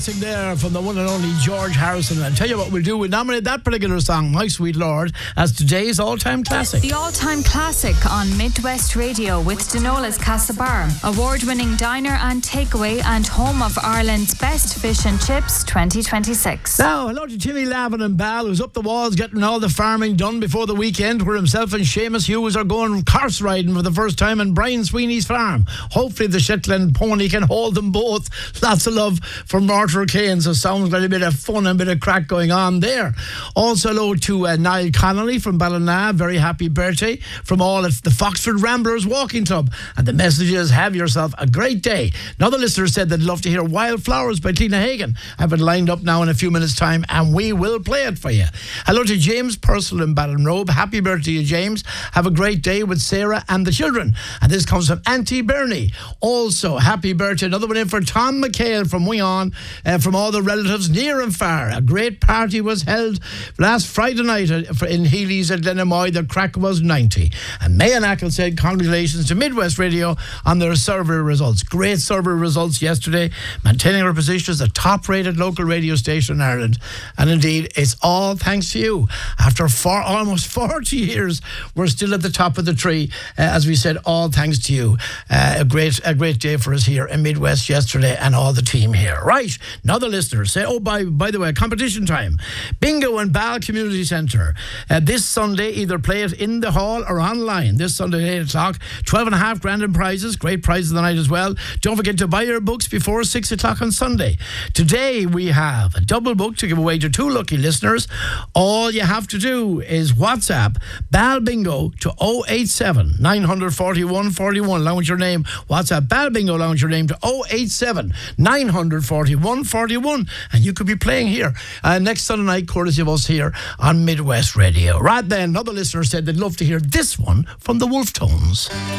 There from the one and only George Harrison. I'll tell you what we'll do. We'll nominate that particular song, My Sweet Lord, as today's all-time classic. The all-time classic on Midwest Radio with Denola's Castlebar, award-winning diner and takeaway and home of Ireland's best fish and chips 2026. Now, hello to Timmy Lavin and Bal, who's up the walls getting all the farming done before the weekend, where himself and Seamus Hughes are going horse riding for the first time on Brian Sweeney's farm. Hopefully the Shetland pony can hold them both. Lots of love for Martin Kane, so sounds like a bit of fun and a bit of crack going on there. Also hello to Niall Connolly from Ballina. Very happy birthday from all of the Foxford Ramblers Walking Club. And the message is, have yourself a great day. Another listener said they'd love to hear Wildflowers by Tina Hagen. I have it lined up now in a few minutes' time, and we will play it for you. Hello to James Purcell in Ballinrobe. Happy birthday to you, James. Have a great day with Sarah and the children. And this comes from Auntie Bernie. Also, happy birthday. Another one in for Tom McHale from Wion. From all the relatives near and far. A great party was held last Friday night in Healy's at Glenamoy. The crack was 90. And Mayan Ackle said congratulations to Midwest Radio on their survey results. Great survey results yesterday, maintaining our position as the top-rated local radio station in Ireland. And indeed, it's all thanks to you. After almost 40 years, we're still at the top of the tree. As we said, all thanks to you. A great day for us here in Midwest yesterday and all the team here. Right. Another listener say, by the way, competition time. Bingo and Bal Community Centre. This Sunday, either play it in the hall or online. This Sunday at 8 o'clock. 12.5 grand in prizes. Great prizes of the night as well. Don't forget to buy your books before 6 o'clock on Sunday. Today, we have a double book to give away to 2 lucky listeners. All you have to do is WhatsApp Bal Bingo to 087 941 41 along with your name. WhatsApp Bal Bingo along with your name to 087 941 41, and you could be playing here next Sunday night, courtesy of us here on Midwest Radio. Right then, another listener said they'd love to hear this one from the Wolf Tones.